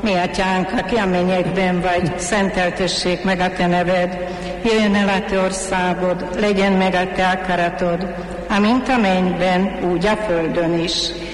Mi atyánk, aki a mennyekben vagy, szenteltessék meg a te neved, jöjjön el a te országod, legyen meg a te akaratod, amint a mennyben, úgy a földön is.